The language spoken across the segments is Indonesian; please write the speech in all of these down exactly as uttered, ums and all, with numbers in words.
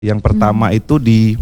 Yang pertama hmm. itu di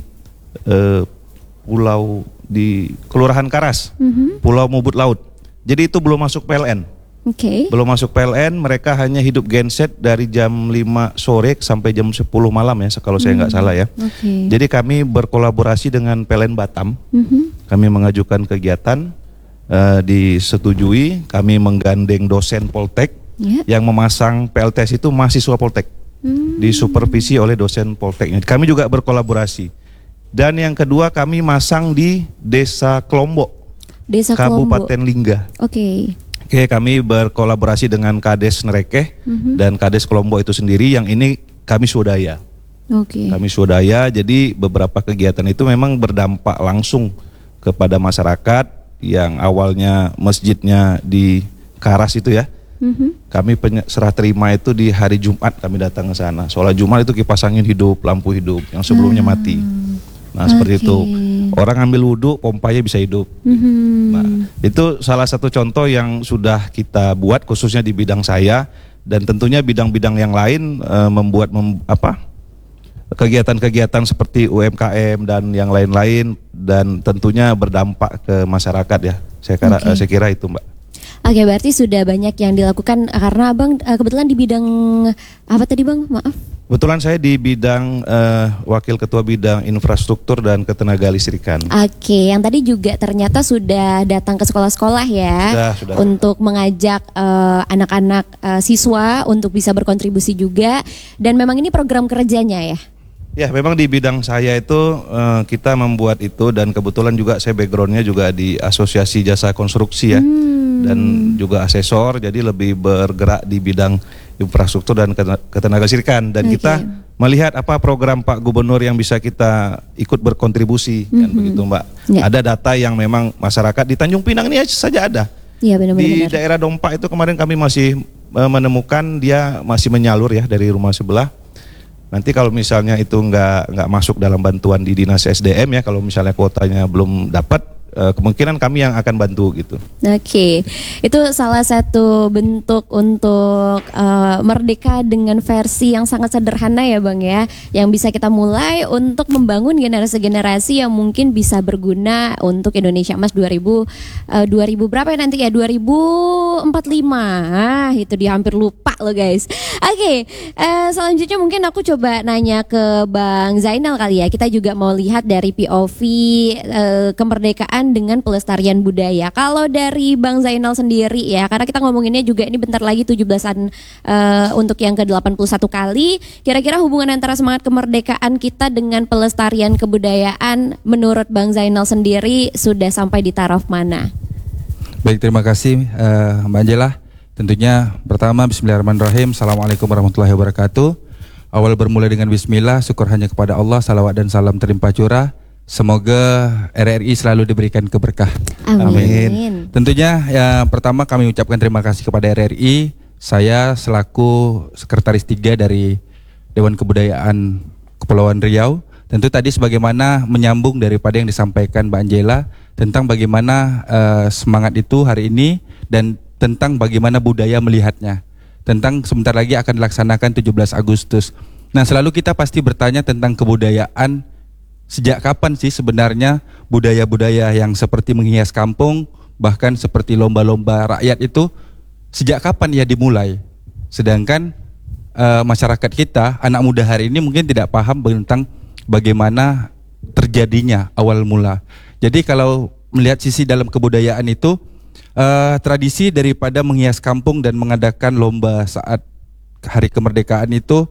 uh, Pulau di Kelurahan Karas, hmm. Pulau Mubut Laut. Jadi itu belum masuk P L N. Okay. Belum masuk P L N, mereka hanya hidup genset dari jam lima sore sampai jam sepuluh malam ya, kalau hmm. saya nggak salah ya. Okay. Jadi kami berkolaborasi dengan P L N Batam. Hmm. Kami mengajukan kegiatan, uh, disetujui, kami menggandeng dosen Poltek yeah. yang memasang P L T S itu mahasiswa Poltek. Hmm. Disupervisi oleh dosen Polteknya. Kami juga berkolaborasi. Dan yang kedua kami masang di Desa Kelombo, Desa Kabupaten Lingga. Oke. Okay. Oke, kami berkolaborasi dengan Kades Nerekeh mm-hmm. dan Kades Kelombo itu sendiri. Yang ini kami swadaya. Oke. Okay. Kami swadaya. Jadi beberapa kegiatan itu memang berdampak langsung kepada masyarakat yang awalnya masjidnya di Karas itu ya. Mm-hmm. Kami serah terima itu di hari Jumat kami datang ke sana. Sholat Jumat itu kipas angin hidup, lampu hidup yang sebelumnya ah. mati. Nah okay. seperti itu. Orang ambil wudhu, pompanya bisa hidup. Mm-hmm. Nah itu salah satu contoh yang sudah kita buat khususnya di bidang saya, dan tentunya bidang-bidang yang lain e, membuat mem, apa kegiatan-kegiatan seperti U M K M dan yang lain-lain, dan tentunya berdampak ke masyarakat ya. Saya kira, okay. saya kira itu Mbak. Oke, berarti sudah banyak yang dilakukan karena Abang kebetulan di bidang apa tadi Bang? Maaf. Kebetulan saya di bidang uh, Wakil Ketua Bidang Infrastruktur dan Ketenaga Listrikan. Oke, yang tadi juga ternyata sudah datang ke sekolah-sekolah ya, sudah, sudah. Untuk mengajak uh, anak-anak uh, siswa untuk bisa berkontribusi juga, dan memang ini program kerjanya ya? Ya, memang di bidang saya itu uh, kita membuat itu, dan kebetulan juga saya backgroundnya juga di Asosiasi Jasa Konstruksi ya, hmm. dan juga asesor, jadi lebih bergerak di bidang infrastruktur dan ketenaga listrikan, dan okay. kita melihat apa program Pak Gubernur yang bisa kita ikut berkontribusi, mm-hmm. kan begitu Mbak. Yeah. Ada data yang memang masyarakat di Tanjung Pinang ini saja ada. Yeah, benar-benar. Di daerah Dompa itu kemarin kami masih menemukan dia masih menyalur ya dari rumah sebelah. Nanti kalau misalnya itu nggak nggak masuk dalam bantuan di dinas S D M ya, kalau misalnya kuotanya belum dapat, eh, kemungkinan kami yang akan bantu gitu. Oke, itu salah satu bentuk untuk uh, merdeka dengan versi yang sangat sederhana ya Bang ya, yang bisa kita mulai untuk membangun generasi-generasi yang mungkin bisa berguna untuk Indonesia Emas dua ribu berapa ya nanti ya, dua ribu empat puluh lima. Ah, itu dia hampir lupa loh guys. Oke, uh, selanjutnya mungkin aku coba nanya ke Bang Zainal kali ya. Kita juga mau lihat dari P O V uh, kemerdekaan dengan pelestarian budaya. Kalau dari Bang Zainal sendiri ya, karena kita ngomonginnya juga ini bentar lagi tujuh belasan uh, untuk yang ke delapan puluh satu kali. Kira-kira hubungan antara semangat kemerdekaan kita dengan pelestarian kebudayaan menurut Bang Zainal sendiri sudah sampai di taraf mana? Baik, terima kasih uh, Mbak Angela. Tentunya pertama bismillahirrahmanirrahim. Assalamualaikum warahmatullahi wabarakatuh. Awal bermula dengan bismillah, syukur hanya kepada Allah, salawat dan salam terlimpah curah. Semoga R R I selalu diberikan keberkah. Amin. Amin. Tentunya ya pertama kami ucapkan terima kasih kepada R R I. Saya selaku sekretaris tiga dari Dewan Kebudayaan Kepulauan Riau. Tentu tadi sebagaimana menyambung daripada yang disampaikan Mbak Angela tentang bagaimana uh, semangat itu hari ini, dan tentang bagaimana budaya melihatnya. Tentang sebentar lagi akan dilaksanakan tujuh belas Agustus. Nah, selalu kita pasti bertanya tentang kebudayaan. Sejak kapan sih sebenarnya budaya-budaya yang seperti menghias kampung, bahkan seperti lomba-lomba rakyat itu, sejak kapan ya dimulai? Sedangkan uh, masyarakat kita, anak muda hari ini mungkin tidak paham tentang bagaimana terjadinya awal mula. Jadi kalau melihat sisi dalam kebudayaan itu, uh, tradisi daripada menghias kampung dan mengadakan lomba saat hari kemerdekaan itu,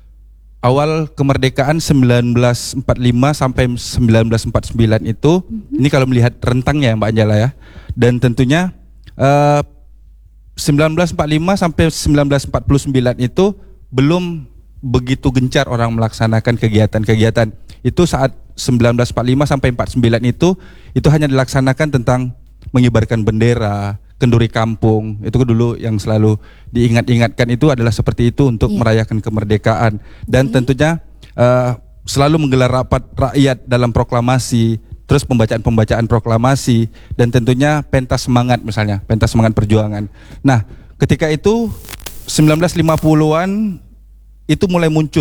awal kemerdekaan sembilan belas empat puluh lima sampai sembilan belas empat puluh sembilan itu, mm-hmm. ini kalau melihat rentangnya Mbak Angela ya, dan tentunya uh, sembilan belas empat puluh lima sampai sembilan belas empat puluh sembilan itu belum begitu gencar orang melaksanakan kegiatan-kegiatan. Itu saat sembilan belas empat puluh lima sampai empat puluh sembilan itu, itu hanya dilaksanakan tentang mengibarkan bendera, kenduri kampung. Itu dulu yang selalu diingat-ingatkan itu adalah seperti itu untuk yeah. merayakan kemerdekaan. Dan okay. tentunya uh, selalu menggelar rapat rakyat dalam proklamasi, terus pembacaan-pembacaan proklamasi, dan tentunya pentas semangat misalnya, pentas semangat perjuangan. Nah, ketika itu sembilan belas lima puluhan itu mulai muncul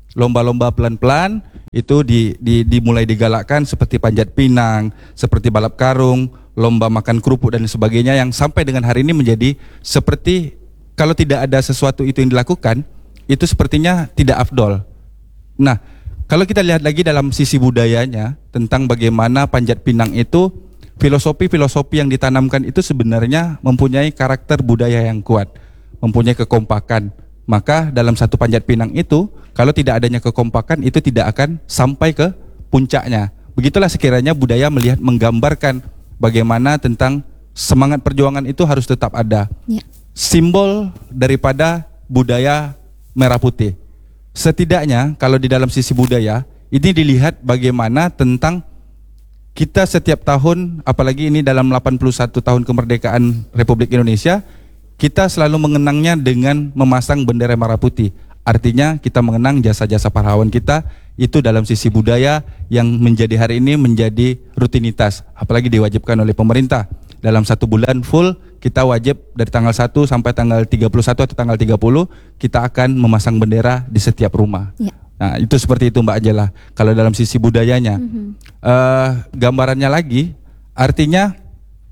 lomba-lomba pelan-pelan itu di, di, dimulai digalakkan seperti panjat pinang, seperti balap karung, lomba makan kerupuk dan sebagainya yang sampai dengan hari ini menjadi seperti kalau tidak ada sesuatu itu yang dilakukan, itu sepertinya tidak afdol. Nah, kalau kita lihat lagi dalam sisi budayanya tentang bagaimana panjat pinang itu, filosofi-filosofi yang ditanamkan itu sebenarnya mempunyai karakter budaya yang kuat, mempunyai kekompakan. Maka dalam satu panjat pinang itu, kalau tidak adanya kekompakan itu tidak akan sampai ke puncaknya. Begitulah sekiranya budaya melihat menggambarkan bagaimana tentang semangat perjuangan itu harus tetap ada. Ya. Simbol daripada budaya merah putih. Setidaknya kalau di dalam sisi budaya ini dilihat bagaimana tentang kita setiap tahun, apalagi ini dalam delapan puluh satu tahun kemerdekaan Republik Indonesia, kita selalu mengenangnya dengan memasang bendera merah putih. Artinya kita mengenang jasa-jasa pahlawan kita itu dalam sisi budaya yang menjadi hari ini menjadi rutinitas. Apalagi diwajibkan oleh pemerintah. Dalam satu bulan full kita wajib dari tanggal satu sampai tanggal tiga puluh satu atau tanggal tiga puluh kita akan memasang bendera di setiap rumah. Ya. Nah itu seperti itu Mbak Angela. Kalau dalam sisi budayanya. Mm-hmm. uh, Gambarannya lagi artinya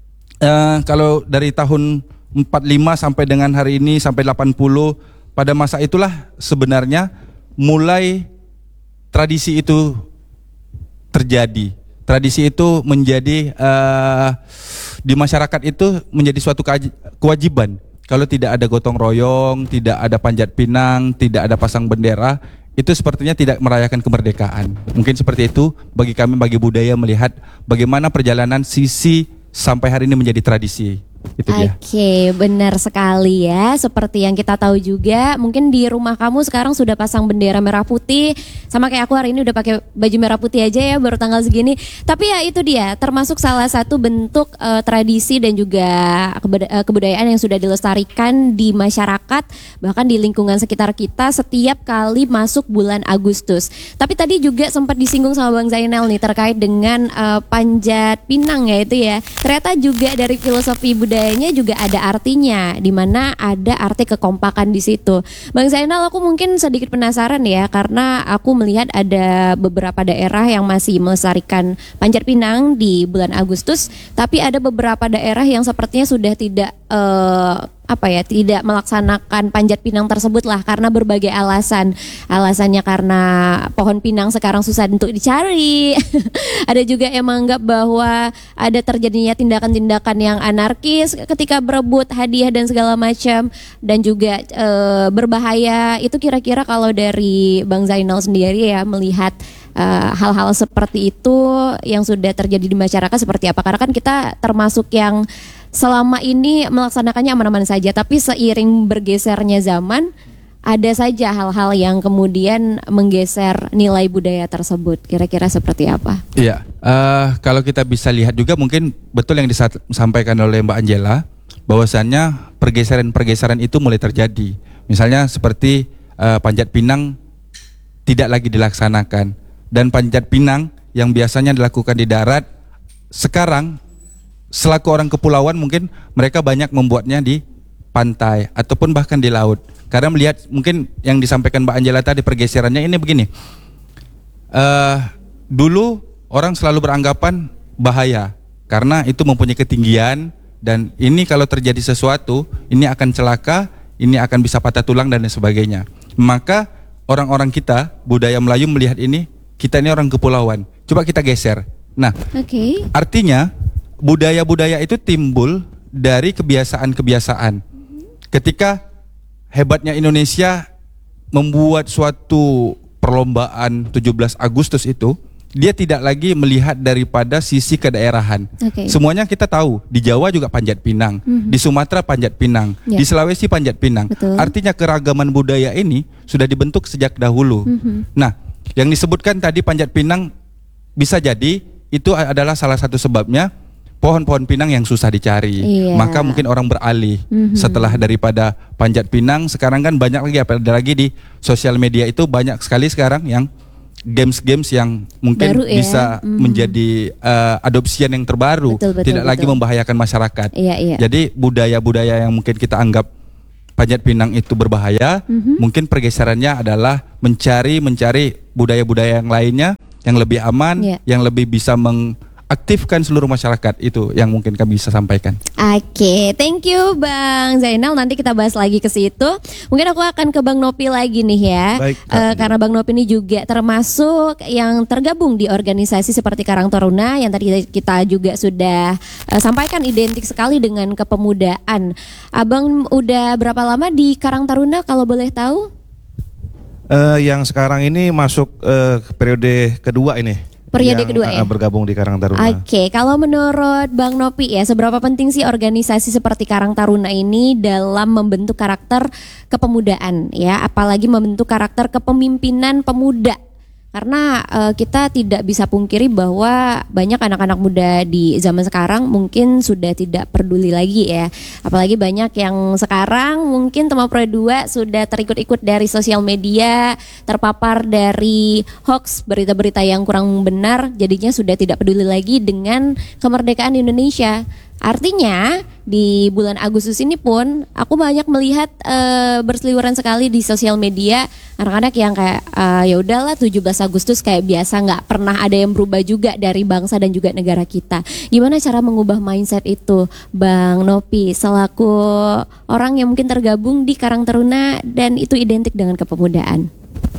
uh, kalau dari tahun empat puluh lima sampai dengan hari ini sampai delapan puluh, pada masa itulah sebenarnya mulai tradisi itu terjadi. Tradisi itu menjadi uh, di masyarakat itu menjadi suatu kewajiban. Kalau tidak ada gotong royong, tidak ada panjat pinang, tidak ada pasang bendera, itu sepertinya tidak merayakan kemerdekaan. Mungkin seperti itu bagi kami, bagi budaya melihat bagaimana perjalanan sisi sampai hari ini menjadi tradisi. Oke, okay, benar sekali ya. Seperti yang kita tahu juga, mungkin di rumah kamu sekarang sudah pasang bendera merah putih. Sama kayak aku hari ini udah pakai baju merah putih aja ya, baru tanggal segini. Tapi ya itu dia, termasuk salah satu bentuk uh, tradisi dan juga kebudayaan yang sudah dilestarikan di masyarakat, bahkan di lingkungan sekitar kita setiap kali masuk bulan Agustus. Tapi tadi juga sempat disinggung sama Bang Zainal nih terkait dengan uh, panjat pinang ya itu ya. Ternyata juga dari filosofi budaya budayanya juga ada artinya, di mana ada arti kekompakan di situ. Bang Zainal, aku mungkin sedikit penasaran ya, karena aku melihat ada beberapa daerah yang masih melestarikan panjat pinang di bulan Agustus, tapi ada beberapa daerah yang sepertinya sudah tidak uh, apa ya, tidak melaksanakan panjat pinang tersebut lah karena berbagai alasan. Alasannya karena pohon pinang sekarang susah untuk dicari. Ada juga yang menganggap bahwa ada terjadinya tindakan-tindakan yang anarkis ketika berebut hadiah dan segala macam, dan juga e, berbahaya. Itu kira-kira kalau dari Bang Zainal sendiri ya melihat Uh, hal-hal seperti itu yang sudah terjadi di masyarakat seperti apa? Karena kan kita termasuk yang selama ini melaksanakannya aman-aman saja, tapi seiring bergesernya zaman ada saja hal-hal yang kemudian menggeser nilai budaya tersebut. Kira-kira seperti apa? Iya, uh, kalau kita bisa lihat juga mungkin betul yang disampaikan oleh Mbak Angela, bahwasannya pergeseran-pergeseran itu mulai terjadi. Misalnya seperti uh, panjat pinang tidak lagi dilaksanakan. Dan panjat pinang yang biasanya dilakukan di darat, sekarang selaku orang kepulauan mungkin mereka banyak membuatnya di pantai ataupun bahkan di laut. Karena melihat mungkin yang disampaikan Mbak Angela tadi pergeserannya ini begini, uh, dulu orang selalu beranggapan bahaya karena itu mempunyai ketinggian, dan ini kalau terjadi sesuatu ini akan celaka, ini akan bisa patah tulang dan sebagainya. Maka orang-orang kita budaya Melayu melihat ini, kita ini orang kepulauan, coba kita geser. Nah, okay. Artinya budaya-budaya itu timbul dari kebiasaan-kebiasaan. Ketika hebatnya Indonesia membuat suatu perlombaan tujuh belas Agustus itu, dia tidak lagi melihat daripada sisi kedaerahan. Okay. Semuanya kita tahu, di Jawa juga panjat pinang, mm-hmm. di Sumatera panjat pinang, yeah. di Sulawesi panjat pinang. Betul. Artinya keragaman budaya ini sudah dibentuk sejak dahulu. Mm-hmm. Nah, yang disebutkan tadi panjat pinang bisa jadi itu adalah salah satu sebabnya pohon-pohon pinang yang susah dicari. Iya. Maka mungkin orang beralih mm-hmm. setelah daripada panjat pinang, sekarang kan banyak lagi, apalagi lagi di sosial media itu banyak sekali sekarang yang games-games yang mungkin baru, ya? bisa mm-hmm. menjadi uh, adopsian yang terbaru, betul, betul, tidak betul. lagi membahayakan masyarakat. Iya, iya. Jadi budaya-budaya yang mungkin kita anggap Panjat Pinang itu berbahaya, mm-hmm. mungkin pergeserannya adalah mencari mencari budaya-budaya yang lainnya yang lebih aman, yeah. yang lebih bisa mengaktifkan seluruh masyarakat. Itu yang mungkin kami bisa sampaikan. Oke, okay, thank you Bang Zainal. Nanti kita bahas lagi ke situ. Mungkin aku akan ke Bang Nopi lagi nih ya. Baik, uh, karena Bang Nopi ini juga termasuk yang tergabung di organisasi seperti Karang Taruna yang tadi kita juga sudah uh, sampaikan identik sekali dengan kepemudaan. Abang udah berapa lama di Karang Taruna kalau boleh tahu? Uh, yang sekarang ini masuk uh, periode kedua ini. Periode yang, kedua ya? Uh, bergabung di Karang Taruna. Oke, okay. Kalau menurut Bang Nopi ya, seberapa penting sih organisasi seperti Karang Taruna ini dalam membentuk karakter kepemudaan ya, apalagi membentuk karakter kepemimpinan pemuda? Karena uh, kita tidak bisa pungkiri bahwa banyak anak-anak muda di zaman sekarang mungkin sudah tidak peduli lagi ya. Apalagi banyak yang sekarang mungkin Tema Pro dua sudah terikut-ikut dari sosial media, terpapar dari hoax, berita-berita yang kurang benar, jadinya sudah tidak peduli lagi dengan kemerdekaan Indonesia. Artinya di bulan Agustus ini pun aku banyak melihat uh, berseliweran sekali di sosial media anak-anak yang kayak uh, ya udahlah tujuh belas Agustus kayak biasa, nggak pernah ada yang berubah juga dari bangsa dan juga negara kita. Gimana cara mengubah mindset itu, Bang Nopi, selaku orang yang mungkin tergabung di Karang Taruna dan itu identik dengan kepemudaan?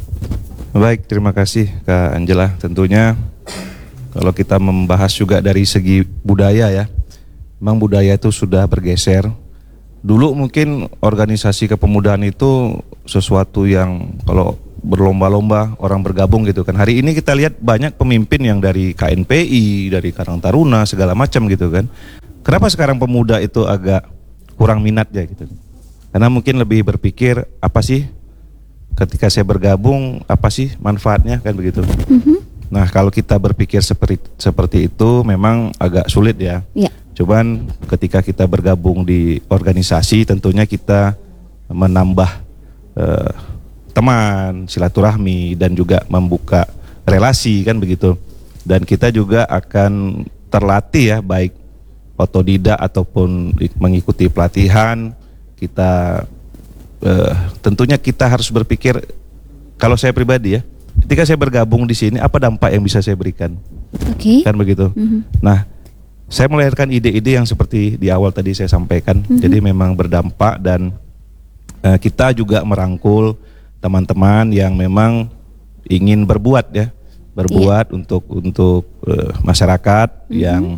Baik, terima kasih Kak Angela. Tentunya kalau kita membahas juga dari segi budaya ya, memang budaya itu sudah bergeser. Dulu mungkin organisasi kepemudaan itu sesuatu yang kalau berlomba-lomba orang bergabung gitu kan. Hari ini kita lihat banyak pemimpin yang dari K N P I, dari Karang Taruna, segala macam gitu kan. Kenapa sekarang pemuda itu agak kurang minat ya gitu? Karena mungkin lebih berpikir apa sih ketika saya bergabung, apa sih manfaatnya kan begitu. Mm-hmm. Nah kalau kita berpikir seperti seperti itu memang agak sulit ya. Yeah. Cuman ketika kita bergabung di organisasi tentunya kita menambah uh, teman, silaturahmi dan juga membuka relasi kan begitu. Dan kita juga akan terlatih ya, baik otodidak ataupun mengikuti pelatihan. Kita uh, tentunya kita harus berpikir, kalau saya pribadi ya, ketika saya bergabung di sini apa dampak yang bisa saya berikan. Oke. Okay. Kan begitu. Mm-hmm. Nah, saya melahirkan ide-ide yang seperti di awal tadi saya sampaikan. Mm-hmm. Jadi memang berdampak dan uh, kita juga merangkul teman-teman yang memang ingin berbuat ya, berbuat yeah. untuk untuk uh, masyarakat mm-hmm. yang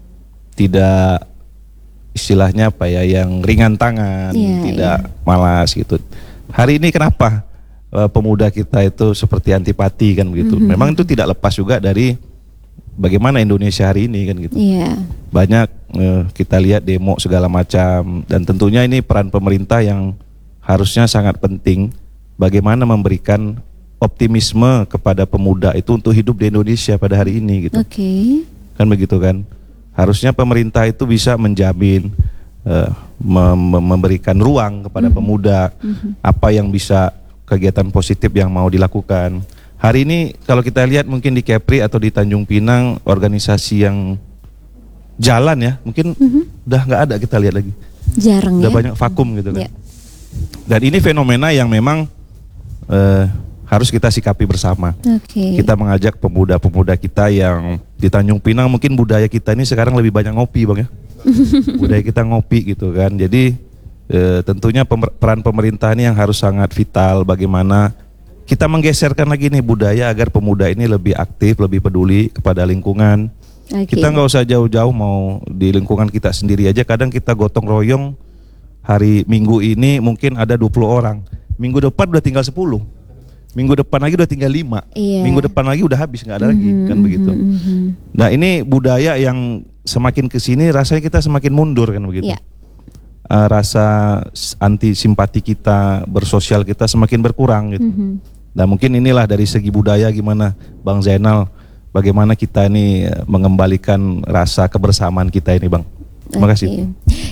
tidak istilahnya apa ya, yang ringan tangan, yeah, tidak yeah. malas gitu. Hari ini kenapa uh, pemuda kita itu seperti antipati kan begitu? Mm-hmm. Memang itu tidak lepas juga dari bagaimana Indonesia hari ini kan gitu. Yeah. Banyak eh, kita lihat demo segala macam dan tentunya ini peran pemerintah yang harusnya sangat penting bagaimana memberikan optimisme kepada pemuda itu untuk hidup di Indonesia pada hari ini gitu. Oke. Okay. Kan begitu kan. Harusnya pemerintah itu bisa menjamin eh, mem- memberikan ruang kepada mm-hmm. pemuda mm-hmm. apa yang bisa kegiatan positif yang mau dilakukan. Hari ini kalau kita lihat mungkin di Kepri atau di Tanjung Pinang organisasi yang jalan ya mungkin mm-hmm. udah nggak ada kita lihat lagi. Jarang udah ya. Banyak vakum gitu kan. Yeah. Dan ini fenomena yang memang uh, harus kita sikapi bersama. Okay. Kita mengajak pemuda-pemuda kita yang di Tanjung Pinang, mungkin budaya kita ini sekarang lebih banyak ngopi bang ya. Budaya kita ngopi gitu kan. Jadi uh, tentunya pemer- peran pemerintah ini yang harus sangat vital bagaimana kita menggeserkan lagi nih budaya agar pemuda ini lebih aktif, lebih peduli kepada lingkungan. Okay. Kita nggak usah jauh-jauh, mau di lingkungan kita sendiri aja. Kadang kita gotong royong, hari Minggu ini mungkin ada dua puluh orang. Minggu depan udah tinggal sepuluh. Minggu depan lagi udah tinggal lima. Yeah. Minggu depan lagi udah habis, nggak ada mm-hmm, lagi kan begitu. Mm-hmm. Nah ini budaya yang semakin kesini rasanya kita semakin mundur kan begitu. Yeah. Uh, rasa anti simpati kita, bersosial kita semakin berkurang gitu. Mm-hmm. Nah mungkin inilah dari segi budaya gimana Bang Zainal, bagaimana kita ini mengembalikan rasa kebersamaan kita ini Bang. Terima kasih. Okay.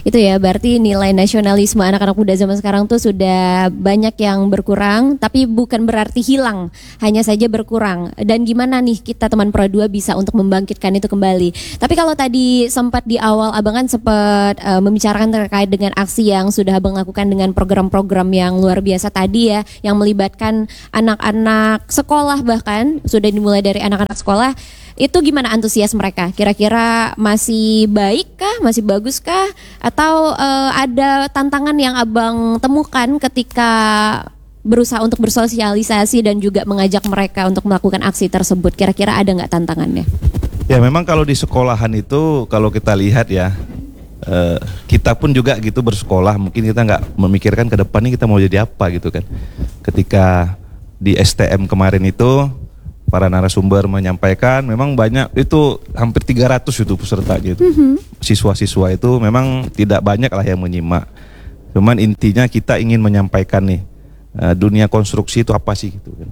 Itu ya berarti nilai nasionalisme anak-anak muda zaman sekarang tuh sudah banyak yang berkurang, tapi bukan berarti hilang, hanya saja berkurang. Dan gimana nih kita teman Pro dua bisa untuk membangkitkan itu kembali. Tapi kalau tadi sempat di awal Abang kan sempat uh, membicarakan terkait dengan aksi yang sudah Abang lakukan dengan program-program yang luar biasa tadi ya, yang melibatkan anak-anak sekolah, bahkan sudah dimulai dari anak-anak sekolah. Itu gimana antusias mereka? Kira-kira masih baik kah? Masih bagus kah? Atau uh, ada tantangan yang Abang temukan ketika berusaha untuk bersosialisasi dan juga mengajak mereka untuk melakukan aksi tersebut? Kira-kira ada nggak tantangannya? Ya memang kalau di sekolahan itu kalau kita lihat ya, uh, kita pun juga gitu bersekolah, mungkin kita nggak memikirkan ke depan ini kita mau jadi apa gitu kan. Ketika di S T M kemarin itu para narasumber menyampaikan memang banyak, itu hampir tiga ratus itu peserta gitu. Mm-hmm. Siswa-siswa itu memang tidak banyak lah yang menyimak. Cuman intinya kita ingin menyampaikan nih uh, dunia konstruksi itu apa sih gitu kan.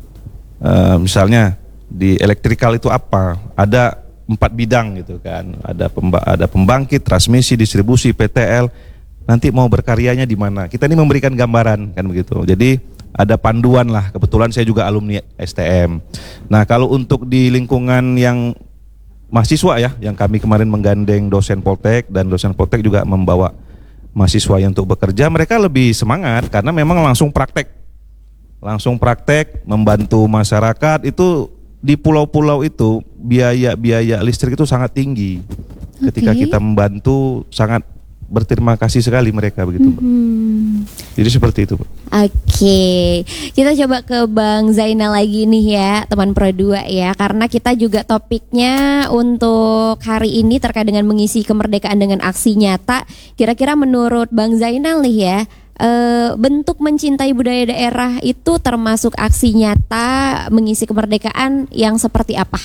Uh, misalnya di elektrikal itu apa? Ada empat bidang gitu kan. Ada pemba- ada pembangkit, transmisi, distribusi, P T L. Nanti mau berkaryanya di mana? Kita ini memberikan gambaran kan begitu. Jadi ada panduan lah, kebetulan saya juga alumni S T M. Nah kalau untuk di lingkungan yang mahasiswa ya, yang kami kemarin menggandeng dosen Poltek, dan dosen Poltek juga membawa mahasiswa yang untuk bekerja, mereka lebih semangat karena memang langsung praktek. Langsung praktek, membantu masyarakat. Itu di pulau-pulau itu biaya-biaya listrik itu sangat tinggi. Ketika Okay. kita membantu sangat berterima kasih sekali mereka begitu, Pak. Hmm. Jadi seperti itu, Pak. Oke, kita coba ke Bang Zainal lagi nih ya, teman Pro dua ya, karena kita juga topiknya untuk hari ini terkait dengan mengisi kemerdekaan dengan aksi nyata. Kira-kira menurut Bang Zainal nih ya, e, bentuk mencintai budaya daerah itu termasuk aksi nyata mengisi kemerdekaan yang seperti apa?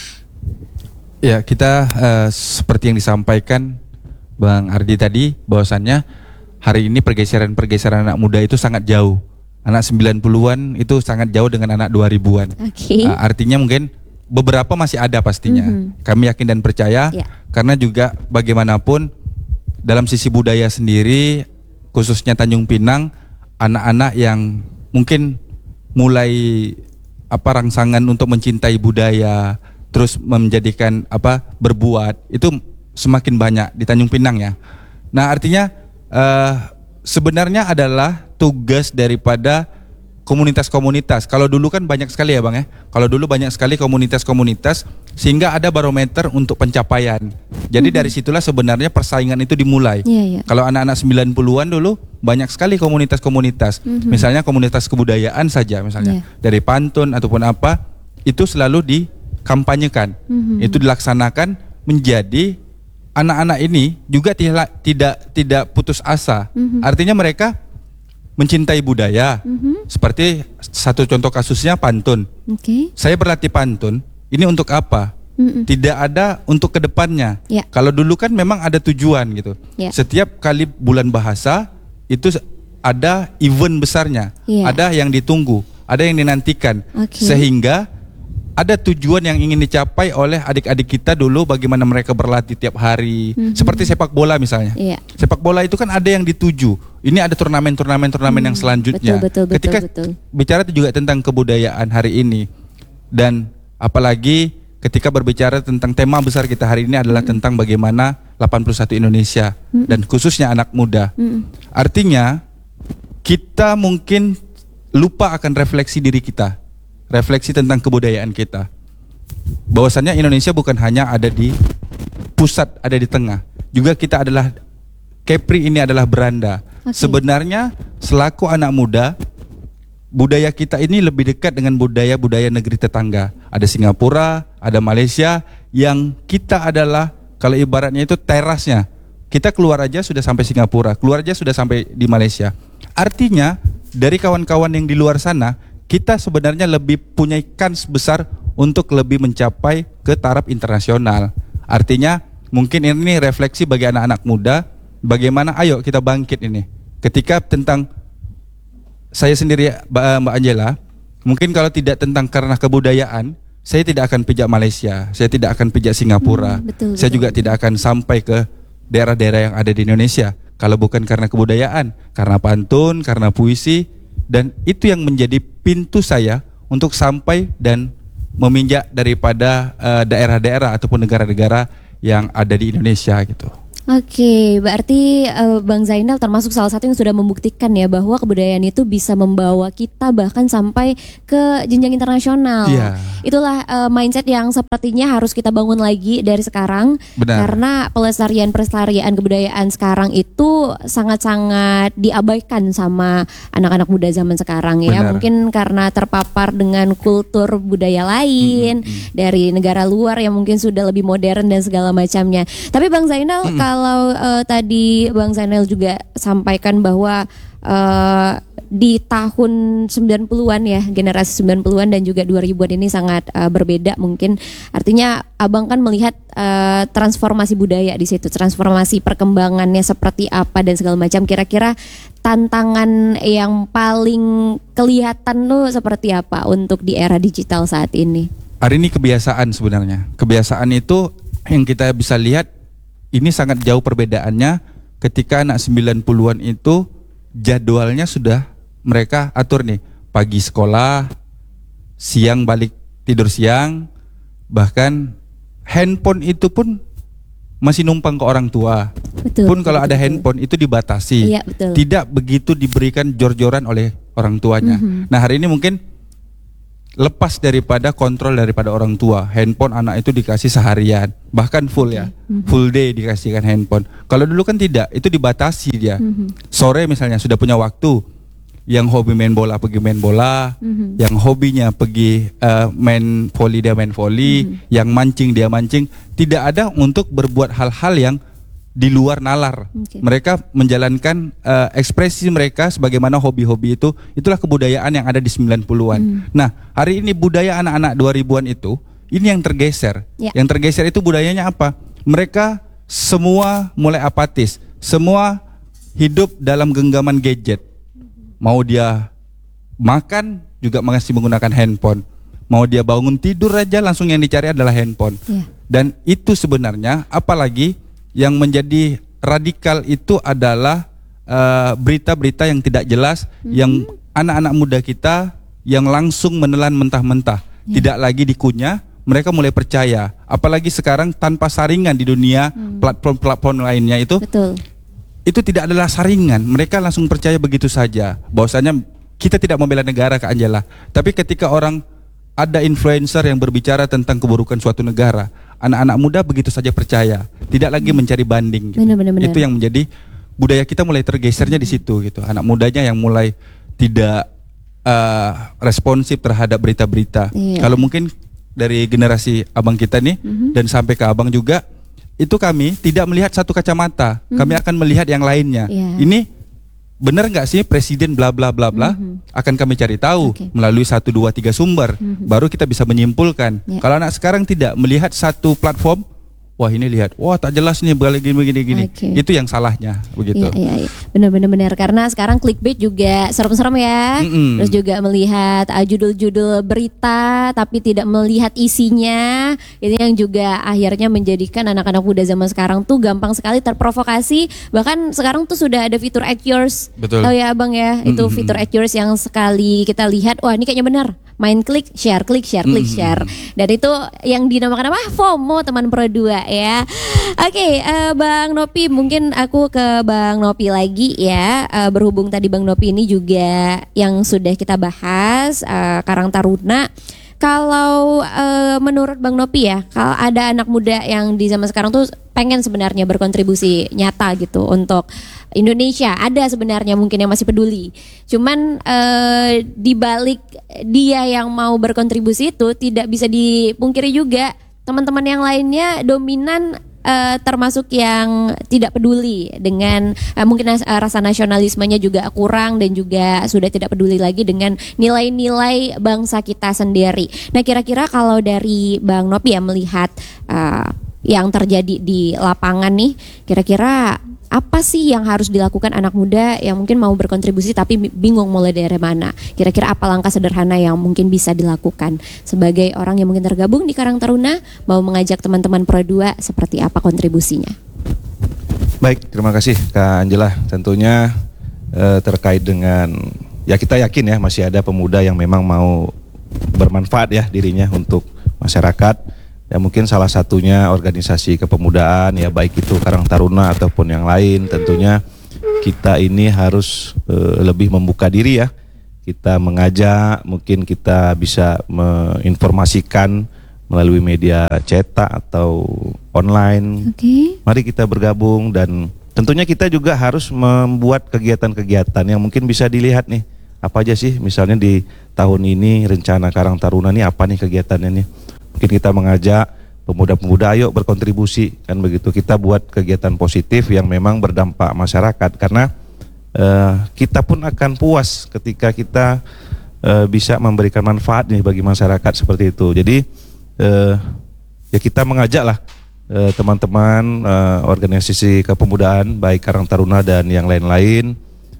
Ya, kita uh, seperti yang disampaikan Bang Ardi tadi, bahwasannya hari ini pergeseran-pergeseran anak muda itu sangat jauh. Anak sembilan puluhan itu sangat jauh dengan anak dua ribuan. Oke. Uh, artinya mungkin beberapa masih ada pastinya. Mhm. Kami yakin dan percaya, Ya. karena juga bagaimanapun dalam sisi budaya sendiri, khususnya Tanjung Pinang, anak-anak yang mungkin mulai apa rangsangan untuk mencintai budaya, terus menjadikan apa berbuat itu semakin banyak di Tanjung Pinang ya. Nah artinya uh, sebenarnya adalah tugas daripada komunitas-komunitas. Kalau dulu kan banyak sekali ya Bang ya. Kalau dulu banyak sekali komunitas-komunitas sehingga ada barometer untuk pencapaian. Jadi mm-hmm. dari situlah sebenarnya persaingan itu dimulai. Yeah, yeah. Kalau anak-anak sembilan puluhan dulu banyak sekali komunitas-komunitas. Mm-hmm. Misalnya komunitas kebudayaan saja misalnya. Yeah. Dari pantun ataupun apa itu selalu dikampanyekan. Mm-hmm. Itu dilaksanakan menjadi anak-anak ini juga tidak tidak tidak putus asa. Mm-hmm. Artinya mereka mencintai budaya. Mm-hmm. Seperti satu contoh kasusnya pantun. Okay. Saya berlatih pantun. Ini untuk apa? Mm-mm. Tidak ada untuk kedepannya. Yeah. Kalau dulu kan memang ada tujuan gitu. Yeah. Setiap kali bulan bahasa itu ada event besarnya. Yeah. Ada yang ditunggu, ada yang dinantikan. Okay. Sehingga ada tujuan yang ingin dicapai oleh adik-adik kita dulu, bagaimana mereka berlatih tiap hari. Mm-hmm. Seperti sepak bola misalnya. Yeah. Sepak bola itu kan ada yang dituju. Ini ada turnamen-turnamen-turnamen mm, yang selanjutnya. Betul, betul, Ketika betul, betul. bicara juga tentang kebudayaan hari ini, dan apalagi ketika berbicara tentang tema besar kita hari ini adalah mm-hmm. tentang bagaimana delapan puluh satu Indonesia mm-hmm. dan khususnya anak muda. Mm-hmm. Artinya kita mungkin lupa akan refleksi diri kita. Refleksi tentang kebudayaan kita. Bahwasannya Indonesia bukan hanya ada di pusat, ada di tengah. Juga kita adalah Kepri ini adalah beranda. Okay. Sebenarnya selaku anak muda, budaya kita ini lebih dekat dengan budaya-budaya negeri tetangga. Ada Singapura, ada Malaysia, yang kita adalah kalau ibaratnya itu terasnya. Kita keluar aja sudah sampai Singapura, keluar aja sudah sampai di Malaysia. Artinya dari kawan-kawan yang di luar sana, kita sebenarnya lebih punya kans besar untuk lebih mencapai ke taraf internasional. Artinya mungkin ini refleksi bagi anak-anak muda, bagaimana ayo kita bangkit ini. Ketika tentang saya sendiri Mbak Angela, mungkin kalau tidak tentang karena kebudayaan, saya tidak akan pijak Malaysia, saya tidak akan pijak Singapura, hmm, betul, saya betul, juga betul. tidak akan sampai ke daerah-daerah yang ada di Indonesia. Kalau bukan karena kebudayaan, karena pantun, karena puisi, dan itu yang menjadi pintu saya untuk sampai dan meminjak daripada uh, daerah-daerah ataupun negara-negara yang ada di Indonesia gitu. Oke, berarti uh, Bang Zainal termasuk salah satu yang sudah membuktikan ya bahwa kebudayaan itu bisa membawa kita bahkan sampai ke jenjang internasional. Iya. Itulah uh, mindset yang sepertinya harus kita bangun lagi dari sekarang. Benar. Karena pelestarian-pelestarian kebudayaan sekarang itu sangat-sangat diabaikan sama anak-anak muda zaman sekarang ya. Benar. Mungkin karena terpapar dengan kultur budaya lain mm-hmm. dari negara luar yang mungkin sudah lebih modern dan segala macamnya. Tapi Bang Zainal, mm-hmm. kalau uh, tadi Bang Zainal juga sampaikan bahwa uh, di tahun sembilan puluhan ya, generasi sembilan puluhan dan juga dua ribuan ini sangat uh, berbeda mungkin. Artinya Abang kan melihat uh, transformasi budaya di situ, transformasi perkembangannya seperti apa dan segala macam. Kira-kira tantangan yang paling kelihatan tuh seperti apa untuk di era digital saat ini? Hari ini kebiasaan sebenarnya. Kebiasaan itu yang kita bisa lihat ini sangat jauh perbedaannya ketika anak sembilan puluhan itu jadwalnya sudah mereka atur nih, pagi sekolah, siang balik tidur siang, bahkan handphone itu pun masih numpang ke orang tua. Betul, pun kalau betul, ada betul. handphone itu dibatasi, Iya, betul. tidak begitu diberikan jor-joran oleh orang tuanya. Mm-hmm. Nah hari ini mungkin lepas daripada kontrol daripada orang tua, handphone anak itu dikasih seharian, bahkan full ya, mm-hmm. full day dikasihkan handphone. Kalau dulu kan tidak, itu dibatasi dia. Mm-hmm. Sore misalnya sudah punya waktu, yang hobi main bola pergi main bola, mm-hmm. yang hobinya pergi uh, main volley dia main volley, mm-hmm. yang mancing dia mancing. Tidak ada untuk berbuat hal-hal yang di luar nalar. Okay. Mereka menjalankan uh, ekspresi mereka sebagaimana hobi-hobi itu. Itulah kebudayaan yang ada di sembilan puluhan. Mm. Nah, hari ini budaya anak-anak dua ribuan itu ini yang tergeser. Yeah. Yang tergeser itu budayanya apa? Mereka semua mulai apatis. Semua hidup dalam genggaman gadget. Mau dia makan juga masih menggunakan handphone. Mau dia bangun tidur aja langsung yang dicari adalah handphone. Yeah. Dan itu sebenarnya apalagi yang menjadi radikal itu adalah uh, berita-berita yang tidak jelas, mm-hmm. yang anak-anak muda kita yang langsung menelan mentah-mentah, yeah. tidak lagi dikunyah, mereka mulai percaya. Apalagi sekarang tanpa saringan di dunia mm. platform-platform lainnya itu, betul. Itu tidak adalah saringan, mereka langsung percaya begitu saja. Bahwasanya kita tidak membela negara Kak Anjela, tapi ketika orang ada influencer yang berbicara tentang keburukan suatu negara, anak-anak muda begitu saja percaya, tidak lagi mencari banding. Gitu. Benar, benar, benar. Itu yang menjadi budaya kita mulai tergesernya di situ gitu. Anak mudanya yang mulai tidak uh, responsif terhadap berita-berita. Iya. Kalau mungkin dari generasi abang kita nih mm-hmm. dan sampai ke abang juga, itu kami tidak melihat satu kacamata, mm-hmm. kami akan melihat yang lainnya. Iya. Ini benar nggak sih presiden bla bla bla bla? Mm-hmm. Akan kami cari tahu okay. melalui satu dua tiga sumber, mm-hmm. baru kita bisa menyimpulkan. Yeah. Kalau anak sekarang tidak melihat satu platform, wah ini lihat, wah tak jelas nih balik gini gini gini. Okay. Itu yang salahnya begitu. Iya, iya, iya. Benar benar benar karena sekarang clickbait juga serem-serem ya. Mm-mm. Terus juga melihat uh, judul-judul berita tapi tidak melihat isinya. Ini yang juga akhirnya menjadikan anak-anak muda zaman sekarang tuh gampang sekali terprovokasi. Bahkan sekarang tuh sudah ada fitur add yours. Betul. Tahu ya Abang ya? Mm-mm. Itu fitur add yours yang sekali kita lihat, wah ini kayaknya benar. Main klik, share, klik, share, klik, mm-hmm. share. Dan itu yang dinamakan apa? FOMO teman Pro dua ya. Oke, okay, uh, Bang Nopi, mungkin aku ke Bang Nopi lagi ya. Uh, berhubung tadi Bang Nopi ini juga yang sudah kita bahas uh, Karang Taruna. Kalau uh, menurut Bang Nopi ya, kalau ada anak muda yang di zaman sekarang tuh pengen sebenarnya berkontribusi nyata gitu untuk Indonesia, ada sebenarnya mungkin yang masih peduli. Cuman uh, di balik dia yang mau berkontribusi itu tidak bisa dipungkiri juga teman-teman yang lainnya dominan uh, termasuk yang tidak peduli dengan uh, mungkin uh, rasa nasionalismenya juga kurang dan juga sudah tidak peduli lagi dengan nilai-nilai bangsa kita sendiri. Nah kira-kira kalau dari Bang Nopi ya melihat uh, yang terjadi di lapangan nih, kira-kira apa sih yang harus dilakukan anak muda yang mungkin mau berkontribusi tapi bingung mulai dari mana? Kira-kira apa langkah sederhana yang mungkin bisa dilakukan sebagai orang yang mungkin tergabung di Karang Taruna, mau mengajak teman-teman Pro dua seperti apa kontribusinya? Baik, terima kasih Kak Angela. Tentunya eh, terkait dengan, ya kita yakin ya masih ada pemuda yang memang mau bermanfaat ya dirinya untuk masyarakat. Ya mungkin salah satunya organisasi kepemudaan ya, baik itu Karang Taruna ataupun yang lain. Tentunya kita ini harus uh, lebih membuka diri ya. Kita mengajak, mungkin kita bisa menginformasikan melalui media cetak atau online. Oke. Mari kita bergabung, dan tentunya kita juga harus membuat kegiatan-kegiatan yang mungkin bisa dilihat nih. Apa aja sih misalnya di tahun ini rencana Karang Taruna nih, apa nih kegiatannya nih. Mungkin kita mengajak pemuda-pemuda ayo berkontribusi, kan begitu. Kita buat kegiatan positif yang memang berdampak masyarakat, karena uh, kita pun akan puas ketika kita uh, bisa memberikan manfaat nih bagi masyarakat seperti itu. Jadi uh, ya kita mengajak lah uh, teman-teman uh, organisasi kepemudaan baik Karang Taruna dan yang lain-lain,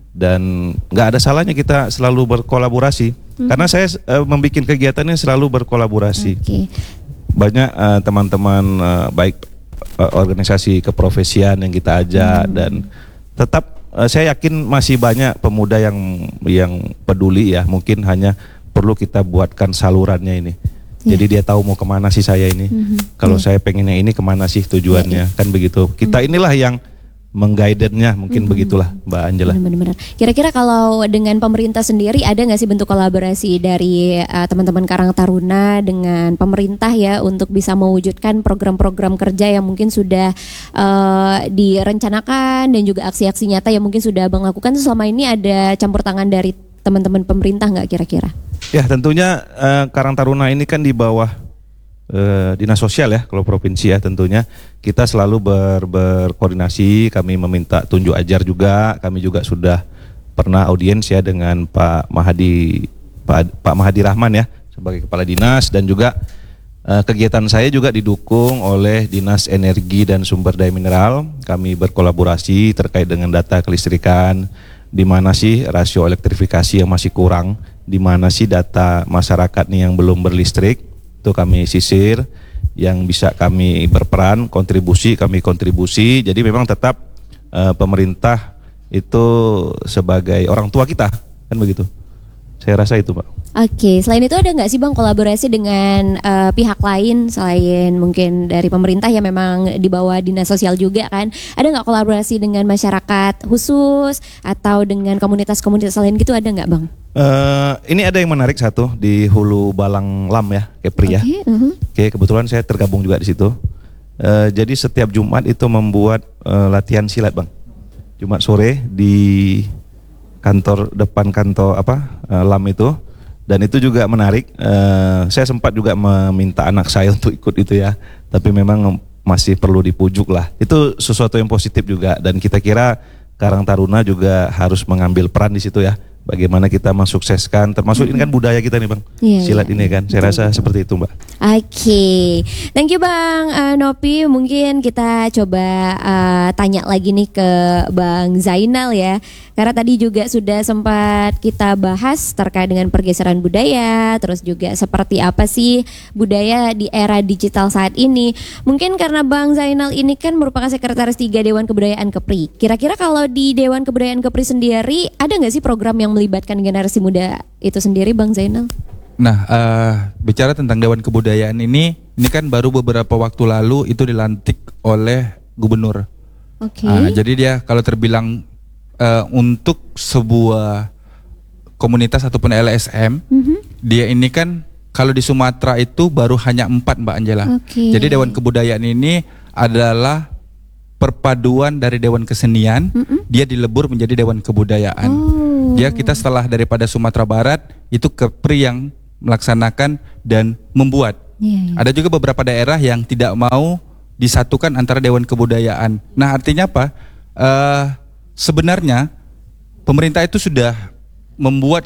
dan nggak ada salahnya kita selalu berkolaborasi. Mm-hmm. Karena saya uh, membuat kegiatannya selalu berkolaborasi. Okay. Banyak uh, teman-teman uh, baik uh, organisasi keprofesian yang kita ajak, mm. dan tetap uh, saya yakin masih banyak pemuda yang yang peduli ya. Mungkin hanya perlu kita buatkan salurannya ini. Yeah. Jadi dia tahu mau kemana sih saya ini. Mm-hmm. Kalau yeah. saya pengennya ini kemana sih tujuannya, yeah, yeah. kan begitu. Kita mm. inilah yang mengguidance-nya, mungkin mm-hmm. begitulah Mbak Angela. Benar-benar. Kira-kira kalau dengan pemerintah sendiri ada nggak sih bentuk kolaborasi dari uh, teman-teman Karang Taruna dengan pemerintah ya untuk bisa mewujudkan program-program kerja yang mungkin sudah uh, direncanakan, dan juga aksi-aksi nyata yang mungkin sudah Abang lakukan selama ini? Ada campur tangan dari teman-teman pemerintah nggak kira-kira? Ya tentunya uh, Karang Taruna ini kan di bawah Uh, dinas sosial ya, kalau provinsi ya. Tentunya kita selalu ber, berkoordinasi, kami meminta tunjuk ajar juga. Kami juga sudah pernah audiens ya dengan Pak Mahadi Pak, Pak Mahadi Rahman ya sebagai kepala dinas, dan juga uh, kegiatan saya juga didukung oleh Dinas Energi dan Sumber Daya Mineral. Kami berkolaborasi terkait dengan data kelistrikan, di mana sih rasio elektrifikasi yang masih kurang, di mana sih data masyarakat nih yang belum berlistrik. Itu kami sisir, yang bisa kami berperan, kontribusi, kami kontribusi. Jadi memang tetap uh, pemerintah itu sebagai orang tua kita, kan begitu. Saya rasa itu, Pak. Oke, selain itu ada nggak sih Bang kolaborasi dengan uh, pihak lain selain mungkin dari pemerintah yang memang di bawah dinas sosial juga kan? Ada nggak kolaborasi dengan masyarakat khusus atau dengan komunitas-komunitas lain gitu, ada nggak Bang? Uh, ini ada yang menarik satu di Hulu Balang Lam ya, Kepri ya. Okay, uh-huh. Oke, kebetulan saya tergabung juga di situ. Uh, jadi setiap Jumat itu membuat uh, latihan silat Bang. Jumat sore di kantor, depan kantor apa uh, Lam itu. Dan itu juga menarik. Uh, saya sempat juga meminta anak saya untuk ikut itu ya. Tapi memang masih perlu dipujuk lah. Itu sesuatu yang positif juga. Dan kita kira Karang Taruna juga harus mengambil peran di situ ya. Bagaimana kita mensukseskan, termasuk mm-hmm. ini kan budaya kita nih Bang, yeah, silat yeah, ini kan, saya rasa betul. Seperti itu Mbak. Oke, okay. Thank you Bang uh, Nopi. Mungkin kita coba uh, tanya lagi nih ke Bang Zainal ya, karena tadi juga sudah sempat kita bahas terkait dengan pergeseran budaya, terus juga seperti apa sih budaya di era digital saat ini. Mungkin karena Bang Zainal ini kan merupakan sekretaris tiga Dewan Kebudayaan Kepri. Kira-kira kalau di Dewan Kebudayaan Kepri sendiri ada nggak sih program yang melibatkan generasi muda itu sendiri Bang Zainal? Nah, uh, bicara tentang Dewan Kebudayaan ini, ini kan baru beberapa waktu lalu itu dilantik oleh gubernur. Oke. Okay. Uh, jadi dia kalau terbilang uh, untuk sebuah komunitas ataupun L S M, mm-hmm. dia ini kan kalau di Sumatera itu baru hanya empat Mbak Angela. Okay. Jadi Dewan Kebudayaan ini adalah perpaduan dari Dewan Kesenian, mm-hmm. dia dilebur menjadi Dewan Kebudayaan. Oh. Dia kita setelah daripada Sumatera Barat itu Kepri yang melaksanakan dan membuat. Yeah, yeah. Ada juga beberapa daerah yang tidak mau disatukan antara Dewan Kebudayaan. Nah artinya apa? Uh, sebenarnya pemerintah itu sudah membuat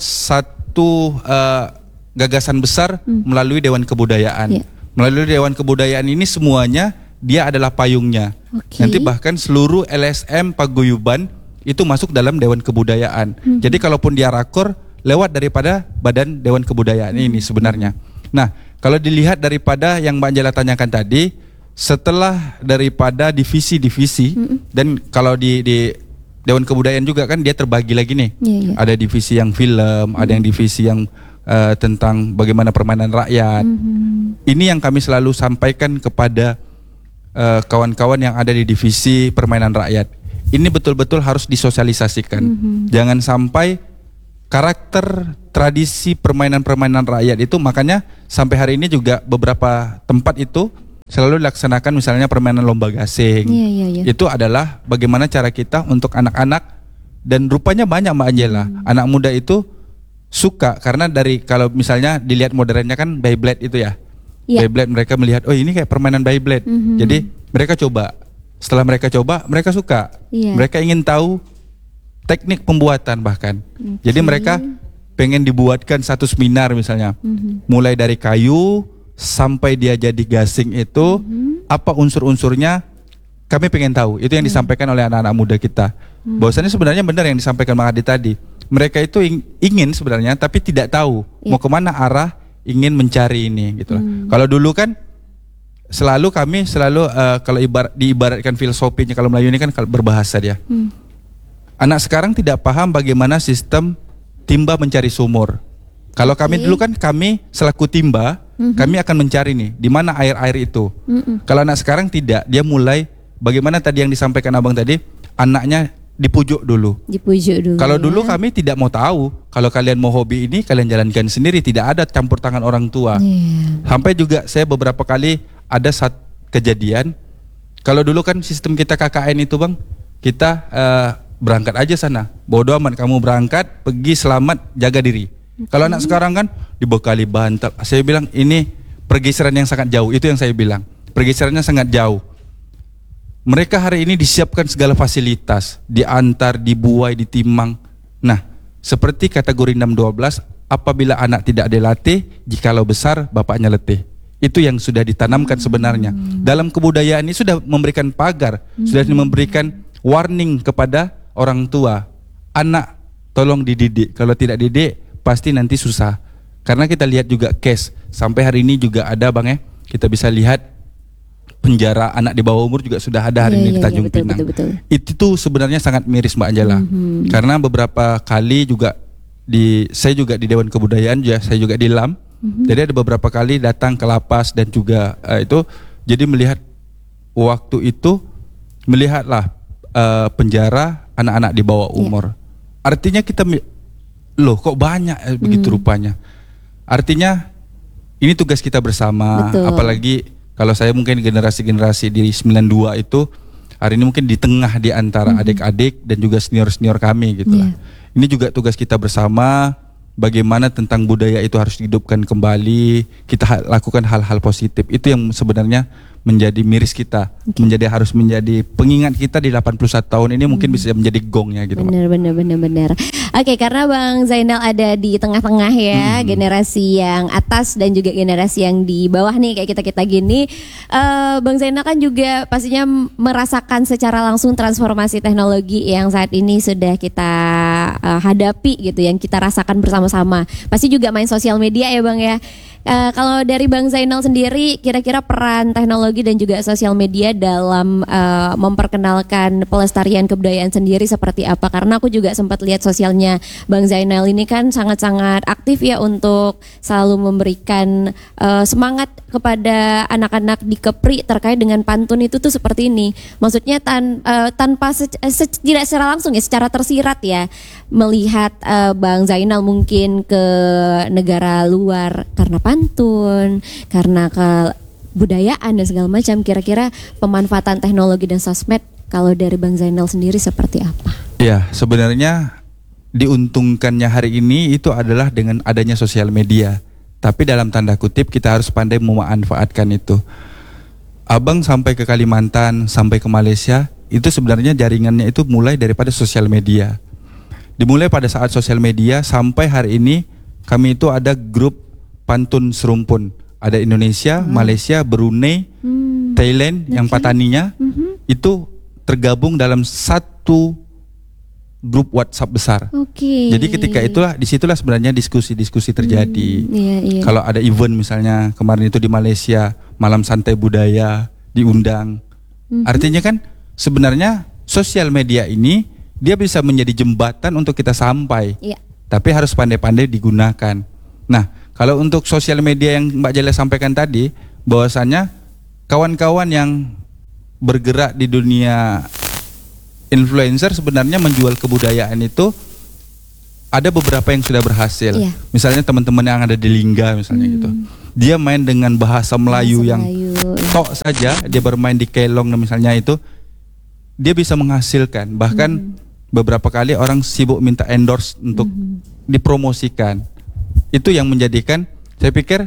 satu uh, gagasan besar mm. melalui Dewan Kebudayaan. Yeah. Melalui Dewan Kebudayaan ini semuanya dia adalah payungnya. Okay. Nanti bahkan seluruh L S M paguyuban itu masuk dalam Dewan Kebudayaan. Hmm. Jadi kalaupun dia rakor lewat daripada Badan Dewan Kebudayaan hmm. ini sebenarnya. Nah, kalau dilihat daripada yang Mbak Angela tanyakan tadi, setelah daripada divisi-divisi mm-mm. dan kalau di di Dewan Kebudayaan juga kan dia terbagi lagi nih. Yeah, yeah. Ada divisi yang film, mm-hmm. ada yang divisi yang uh, tentang bagaimana permainan rakyat. Mm-hmm. Ini yang kami selalu sampaikan kepada uh, kawan-kawan yang ada di divisi permainan rakyat. Ini betul-betul harus disosialisasikan. Mm-hmm. Jangan sampai karakter tradisi permainan-permainan rakyat itu, makanya sampai hari ini juga beberapa tempat itu selalu dilaksanakan misalnya permainan lomba gasing. Iya, iya, iya. Itu adalah bagaimana cara kita untuk anak-anak, dan rupanya banyak Mbak Angela. Hmm. Anak muda itu suka karena dari kalau misalnya dilihat modernnya kan Beyblade itu ya. Yeah. Beyblade mereka melihat oh ini kayak permainan Beyblade. Mm-hmm. Jadi mereka coba. Setelah mereka coba, mereka suka. Yeah. Mereka ingin tahu teknik pembuatan bahkan. Okay. Jadi mereka pengen dibuatkan satu seminar misalnya. Mm-hmm. Mulai dari kayu sampai dia jadi gasing itu mm-hmm. apa unsur-unsurnya kami pengen tahu. Itu yang disampaikan mm-hmm. oleh anak-anak muda kita. Mm-hmm. Bahwasannya sebenarnya benar yang disampaikan Bang Adi tadi. Mereka itu ingin sebenarnya tapi tidak tahu yeah. mau kemana arah ingin mencari ini gitu lah. Mm. Kalau dulu kan selalu kami selalu uh, kalau ibarat diibaratkan filosofinya kalau Melayu ini kan berbahasa dia. Mm. Anak sekarang tidak paham bagaimana sistem timba mencari sumur. Kalau okay. kami dulu kan kami selaku timba mm-hmm. kami akan mencari nih di mana air-air itu. Mm-mm. Kalau anak sekarang tidak, dia mulai bagaimana tadi yang disampaikan Abang tadi, anaknya dipujuk dulu. Dipujuk dulu. Kalau ya. Dulu kami tidak mau tahu. Kalau kalian mau hobi ini kalian jalankan sendiri, tidak ada campur tangan orang tua. Yeah. Sampai juga saya beberapa kali ada satu kejadian. Kalau dulu kan sistem kita K K N itu Bang, kita uh, berangkat aja sana. Bodoh amat kamu berangkat, pergi selamat, jaga diri. Okay. Kalau anak sekarang kan dibekali bantal. Saya bilang ini pergeseran yang sangat jauh. Itu yang saya bilang. Pergeserannya sangat jauh. Mereka hari ini disiapkan segala fasilitas, diantar, dibuai, ditimang. Nah, seperti kategori enam dua belas, apabila anak tidak dilatih, jikalau besar bapaknya letih. Itu yang sudah ditanamkan sebenarnya. Hmm. Dalam kebudayaan ini sudah memberikan pagar, hmm. sudah memberikan warning kepada orang tua. Anak tolong dididik, kalau tidak didik pasti nanti susah. Karena kita lihat juga case, sampai hari ini juga ada Bang ya, kita bisa lihat penjara anak di bawah umur juga sudah ada hari yeah, ini yeah, di Tanjung yeah, betul, Pinang. Betul, betul. Itu tuh sebenarnya sangat miris Mbak Angela. Mm-hmm. Karena beberapa kali juga di saya juga di Dewan Kebudayaan ya, saya juga di L A M. Mm-hmm. Jadi ada beberapa kali datang ke lapas dan juga uh, itu jadi melihat waktu itu melihatlah uh, penjara anak-anak di bawah umur. Yeah. Artinya kita loh kok banyak eh, begitu mm. rupanya. Artinya ini tugas kita bersama, betul. Apalagi kalau saya mungkin generasi-generasi di sembilan dua itu hari ini mungkin di tengah di antara mm-hmm. adik-adik dan juga senior-senior kami gitu yeah. lah. Ini juga tugas kita bersama, bagaimana tentang budaya itu harus dihidupkan kembali, kita lakukan hal-hal positif. Itu yang sebenarnya menjadi miris kita, okay. menjadi harus menjadi pengingat kita di delapan puluh satu tahun ini, mungkin hmm. bisa menjadi gongnya gitu. Benar, benar, benar, benar. Oke, karena Bang Zainal ada di tengah-tengah ya, hmm. generasi yang atas dan juga generasi yang di bawah nih kayak kita-kita gini. Uh, Bang Zainal kan juga pastinya merasakan secara langsung transformasi teknologi yang saat ini sudah kita uh, hadapi gitu, yang kita rasakan bersama-sama. Pasti juga main sosial media ya Bang ya. Uh, kalau dari Bang Zainal sendiri, kira-kira peran teknologi dan juga sosial media dalam uh, memperkenalkan pelestarian kebudayaan sendiri seperti apa? Karena aku juga sempat lihat sosialnya Bang Zainal ini kan sangat-sangat aktif ya untuk selalu memberikan uh, semangat kepada anak-anak di Kepri terkait dengan pantun itu tuh seperti ini. Maksudnya tan, uh, tanpa se, se, tidak secara langsung ya, secara tersirat ya, melihat uh, Bang Zainal mungkin ke negara luar karena pantun, karena kebudayaan dan segala macam. Kira-kira pemanfaatan teknologi dan sosmed kalau dari Bang Zainal sendiri seperti apa? Ya, sebenarnya diuntungkannya hari ini itu adalah dengan adanya sosial media. Tapi dalam tanda kutip kita harus pandai memanfaatkan itu. Abang sampai ke Kalimantan, sampai ke Malaysia, itu sebenarnya jaringannya itu mulai daripada sosial media. Dimulai pada saat sosial media sampai hari ini kami itu ada grup pantun serumpun. Ada Indonesia, hmm. Malaysia, Brunei, hmm. Thailand okay. yang pataninya hmm. itu tergabung dalam satu grup WhatsApp besar. Okay. Jadi ketika itulah disitulah sebenarnya diskusi-diskusi terjadi. Hmm. Yeah, yeah. Kalau ada event misalnya kemarin itu di Malaysia malam santai budaya, diundang. Mm-hmm. Artinya kan sebenarnya sosial media ini dia bisa menjadi jembatan untuk kita sampai. Yeah. Tapi harus pandai-pandai digunakan. Nah, kalau untuk sosial media yang Mbak Jela sampaikan tadi, bahwasanya kawan-kawan yang bergerak di dunia influencer sebenarnya menjual kebudayaan itu ada beberapa yang sudah berhasil. Yeah. Misalnya teman-teman yang ada di Lingga misalnya hmm. gitu. Dia main dengan bahasa Melayu bahasa yang Melayu, tok ya. saja, dia bermain di kelong misalnya itu, dia bisa menghasilkan. Bahkan hmm. beberapa kali orang sibuk minta endorse untuk hmm. dipromosikan. Itu yang menjadikan, saya pikir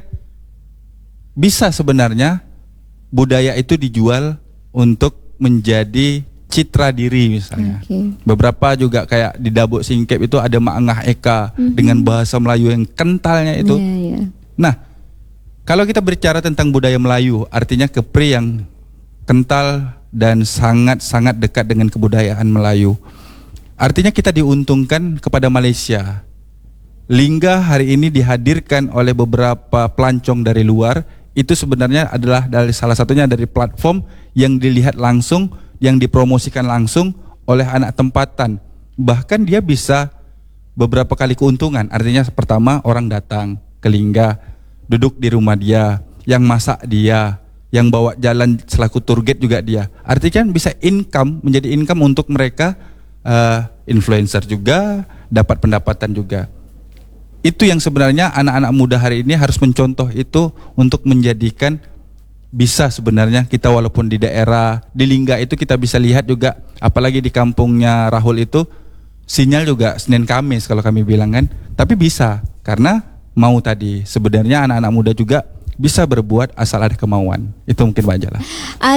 bisa sebenarnya budaya itu dijual untuk menjadi citra diri misalnya. Okay. Beberapa juga kayak di Dabuk Singkep itu ada Maengah Eka mm-hmm. dengan bahasa Melayu yang kentalnya itu. Yeah, yeah. Nah, kalau kita berbicara tentang budaya Melayu, artinya kepri yang kental dan sangat-sangat dekat dengan kebudayaan Melayu. Artinya kita diuntungkan kepada Malaysia. Lingga hari ini dihadirkan oleh beberapa pelancong dari luar. Itu sebenarnya adalah dari salah satunya dari platform yang dilihat langsung, yang dipromosikan langsung oleh anak tempatan. Bahkan dia bisa beberapa kali keuntungan. Artinya pertama orang datang ke Lingga, duduk di rumah dia, yang masak dia, yang bawa jalan selaku tour guide juga dia. Artinya kan bisa income, menjadi income untuk mereka, uh, influencer juga, dapat pendapatan juga. Itu yang sebenarnya anak-anak muda hari ini harus mencontoh itu untuk menjadikan bisa sebenarnya kita walaupun di daerah di Lingga itu kita bisa lihat juga, apalagi di kampungnya Rahul itu sinyal juga Senin Kamis kalau kami bilang kan, tapi bisa karena mau tadi sebenarnya anak-anak muda juga bisa berbuat asal ada kemauan. Itu mungkin Mbak Jala.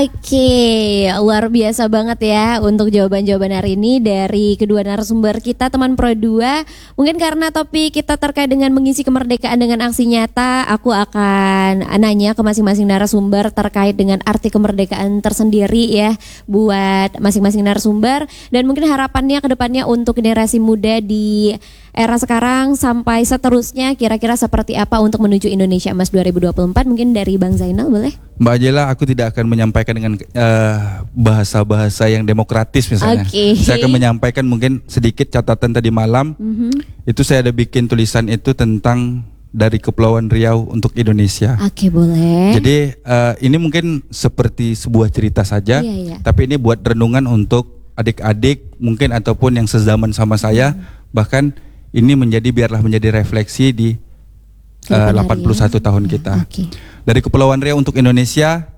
Oke, luar biasa banget ya untuk jawaban-jawaban hari ini dari kedua narasumber kita teman Pro dua. Mungkin karena topik kita terkait dengan mengisi kemerdekaan dengan aksi nyata, aku akan nanya ke masing-masing narasumber terkait dengan arti kemerdekaan tersendiri ya buat masing-masing narasumber, dan mungkin harapannya ke depannya untuk generasi muda di era sekarang sampai seterusnya kira-kira seperti apa untuk menuju Indonesia Emas dua ribu dua puluh empat. Mungkin dari Bang Zainal boleh? Mbak Jela, aku tidak akan menyampaikan dengan uh, bahasa-bahasa yang demokratis misalnya. Okay. Saya akan menyampaikan mungkin sedikit catatan tadi malam. Mm-hmm. Itu saya ada bikin tulisan itu tentang dari Kepulauan Riau untuk Indonesia. Oke, okay, boleh. Jadi uh, ini mungkin seperti sebuah cerita saja, yeah, yeah. tapi ini buat renungan untuk adik-adik mungkin ataupun yang sezaman sama saya, mm. bahkan ini menjadi biarlah menjadi refleksi di uh, delapan puluh satu tahun ya, kita. Okay. Dari Kepulauan Riau untuk Indonesia,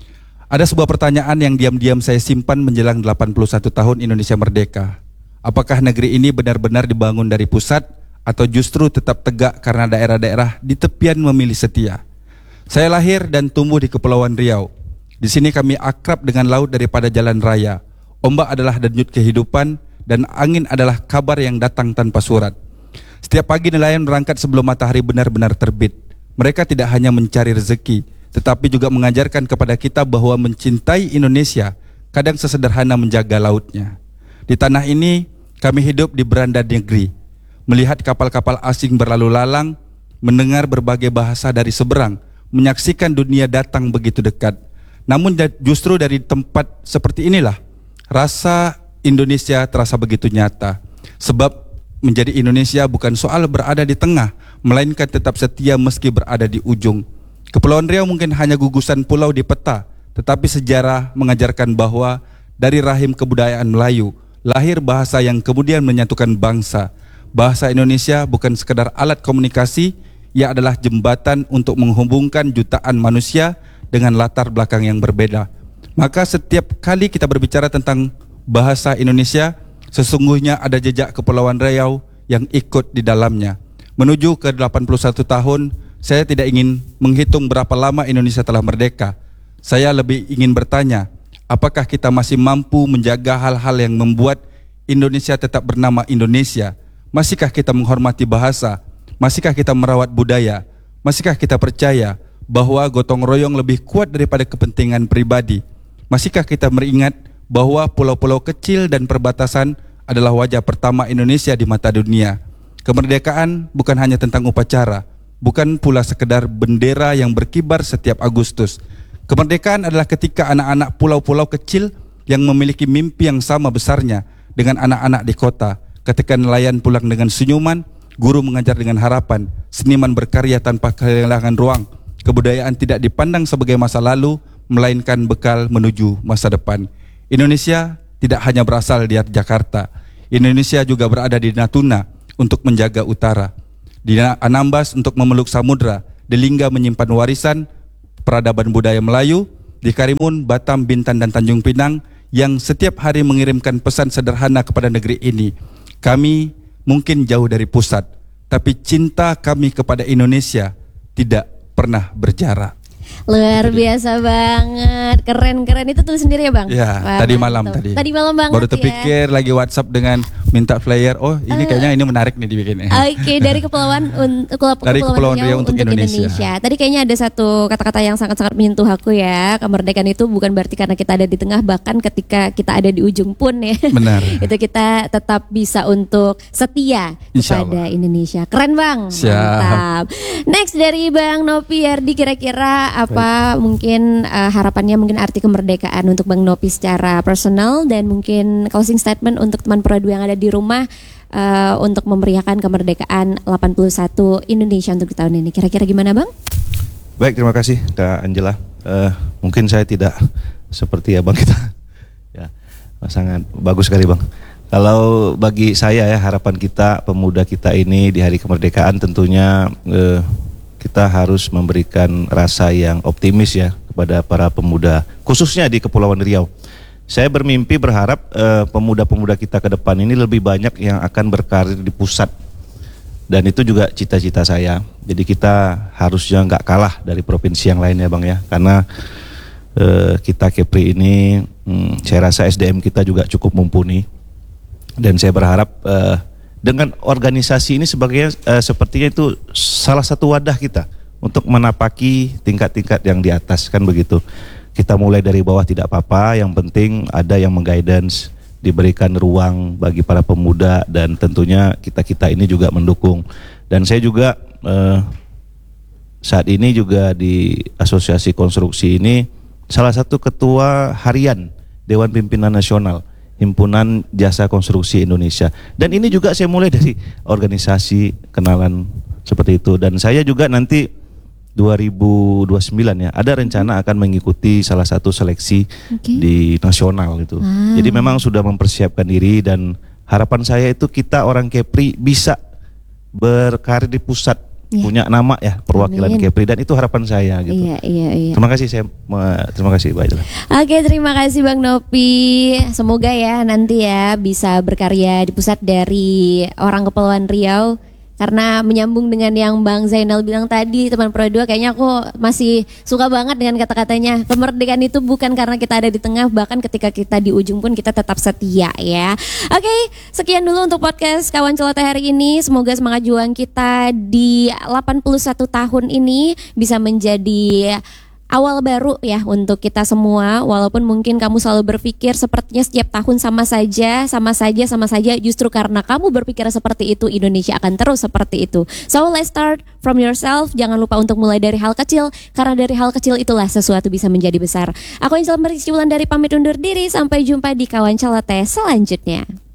ada sebuah pertanyaan yang diam-diam saya simpan menjelang delapan puluh satu tahun Indonesia merdeka. Apakah negeri ini benar-benar dibangun dari pusat atau justru tetap tegak karena daerah-daerah di tepian memilih setia? Saya lahir dan tumbuh di Kepulauan Riau. Di sini kami akrab dengan laut daripada jalan raya. Ombak adalah denyut kehidupan, dan angin adalah kabar yang datang tanpa surat. Setiap pagi nelayan berangkat sebelum matahari benar-benar terbit. Mereka tidak hanya mencari rezeki, tetapi juga mengajarkan kepada kita bahwa mencintai Indonesia kadang sesederhana menjaga lautnya. Di tanah ini kami hidup di beranda negeri, melihat kapal-kapal asing berlalu lalang, mendengar berbagai bahasa dari seberang, menyaksikan dunia datang begitu dekat. Namun justru dari tempat seperti inilah rasa Indonesia terasa begitu nyata. Sebab menjadi Indonesia bukan soal berada di tengah, melainkan tetap setia meski berada di ujung. Kepulauan Riau mungkin hanya gugusan pulau di peta, tetapi sejarah mengajarkan bahwa dari rahim kebudayaan Melayu lahir bahasa yang kemudian menyatukan bangsa. Bahasa Indonesia bukan sekedar alat komunikasi, ia adalah jembatan untuk menghubungkan jutaan manusia dengan latar belakang yang berbeda. Maka setiap kali kita berbicara tentang bahasa Indonesia, sesungguhnya ada jejak Kepulauan Riau yang ikut di dalamnya. Menuju ke delapan puluh satu tahun, saya tidak ingin menghitung berapa lama Indonesia telah merdeka. Saya lebih ingin bertanya, apakah kita masih mampu menjaga hal-hal yang membuat Indonesia tetap bernama Indonesia? Masihkah kita menghormati bahasa? Masihkah kita merawat budaya? Masihkah kita percaya bahwa gotong royong lebih kuat daripada kepentingan pribadi? Masihkah kita meringat bahwa pulau-pulau kecil dan perbatasan adalah wajah pertama Indonesia di mata dunia? Kemerdekaan bukan hanya tentang upacara, bukan pula sekedar bendera yang berkibar setiap Agustus. Kemerdekaan adalah ketika anak-anak pulau-pulau kecil yang memiliki mimpi yang sama besarnya dengan anak-anak di kota. Ketika nelayan pulang dengan senyuman, guru mengajar dengan harapan, seniman berkarya tanpa kehilangan ruang, kebudayaan tidak dipandang sebagai masa lalu, melainkan bekal menuju masa depan. Indonesia tidak hanya berasal di Jakarta, Indonesia juga berada di Natuna untuk menjaga utara, di Anambas untuk memeluk samudra, di Lingga menyimpan warisan peradaban budaya Melayu, di Karimun, Batam, Bintan, dan Tanjung Pinang yang setiap hari mengirimkan pesan sederhana kepada negeri ini. Kami mungkin jauh dari pusat, tapi cinta kami kepada Indonesia tidak pernah berjarak. Luar biasa banget, keren-keren. Itu tulis sendiri ya Bang? Ya, Wah, tadi malam mantap. tadi. Tadi malam banget Baru terpikir ya. lagi WhatsApp dengan minta flyer. Oh, ini Uh, kayaknya ini menarik nih dibikinnya. Oke, dari kepulauan un, Kepulauan, Dari Kepulauan Riau untuk Indonesia. Indonesia. Tadi kayaknya ada satu kata-kata yang sangat-sangat menyentuh aku ya. Kemerdekaan itu bukan berarti karena kita ada di tengah, bahkan ketika kita ada di ujung pun ya. Benar. Itu kita tetap bisa untuk setia Insya kepada Allah. Indonesia. Keren Bang. Siap. Mantap. Next dari Bang Nopi Ardi, kira-kira apa Baik. mungkin uh, harapannya, mungkin arti kemerdekaan untuk Bang Nopi secara personal, dan mungkin closing statement untuk teman Produa yang ada di rumah uh, untuk memeriahkan kemerdekaan delapan puluh satu Indonesia untuk di tahun ini. Kira-kira gimana Bang? Baik, terima kasih Kak Angela. Uh, mungkin saya tidak seperti abang kita. Ya, sangat bagus sekali Bang. Kalau bagi saya ya, harapan kita pemuda kita ini di hari kemerdekaan tentunya uh, kita harus memberikan rasa yang optimis ya kepada para pemuda, khususnya di Kepulauan Riau. Saya bermimpi berharap uh, pemuda-pemuda kita ke depan ini lebih banyak yang akan berkarir di pusat. Dan itu juga cita-cita saya. Jadi kita harusnya nggak kalah dari provinsi yang lain ya Bang ya. Karena uh, kita Kepri ini, hmm, saya rasa S D M kita juga cukup mumpuni. Dan saya berharap uh, dengan organisasi ini sebagai uh, sepertinya itu salah satu wadah kita untuk menapaki tingkat-tingkat yang di atas, kan begitu. Kita mulai dari bawah tidak apa-apa, yang penting ada yang mengguidance, diberikan ruang bagi para pemuda, dan tentunya kita-kita ini juga mendukung. Dan saya juga eh, saat ini juga di Asosiasi Konstruksi ini salah satu ketua harian Dewan Pimpinan Nasional Himpunan Jasa Konstruksi Indonesia. Dan ini juga saya mulai dari organisasi, kenalan seperti itu. Dan saya juga nanti dua ribu dua puluh sembilan ya, ada rencana akan mengikuti salah satu seleksi okay. di nasional itu. Ah. Jadi memang sudah mempersiapkan diri, dan harapan saya itu kita orang Kepri bisa berkarir di pusat, yeah. punya nama ya, perwakilan Amin. Kepri, dan itu harapan saya gitu. Iya, iya, iya. Terima kasih saya terima kasih Mbak Ila. Oke, terima kasih Bang Nopi. Semoga ya nanti ya bisa berkarya di pusat dari orang Kepulauan Riau. Karena menyambung dengan yang Bang Zainal bilang tadi, teman Produa, kayaknya aku masih suka banget dengan kata-katanya. Kemerdekaan itu bukan karena kita ada di tengah, bahkan ketika kita di ujung pun kita tetap setia ya. Oke, sekian dulu untuk podcast Kawan Celoteh hari ini. Semoga semangat juang kita di delapan puluh satu tahun ini bisa menjadi awal baru ya untuk kita semua. Walaupun mungkin kamu selalu berpikir sepertinya setiap tahun sama saja, sama saja, sama saja. Justru karena kamu berpikir seperti itu, Indonesia akan terus seperti itu. So let's start from yourself. Jangan lupa untuk mulai dari hal kecil, karena dari hal kecil itulah sesuatu bisa menjadi besar. Aku Angela Merisi Wulandari pamit undur diri. Sampai jumpa di Kawan Celoteh selanjutnya.